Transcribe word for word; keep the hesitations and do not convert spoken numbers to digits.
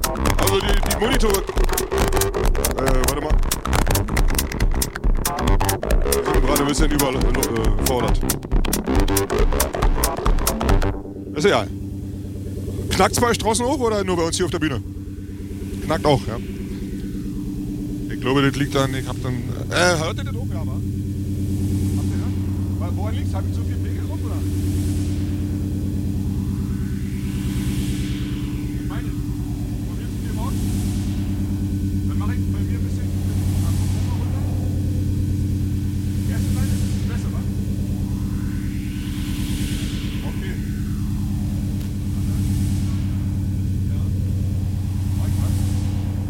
Also die, die Monitore... Äh, warte mal. Ich bin gerade ein bisschen überfordert. Ist egal. Knackt's bei euch draußen hoch oder nur bei uns hier auf der Bühne? Knackt auch, ja. Ich glaube, das liegt dann, ich hab dann... Äh, hört ihr das oben, ja, wa? Habt ihr das? Woran liegt's? Hab ich zu viel Pegel drauf, oder?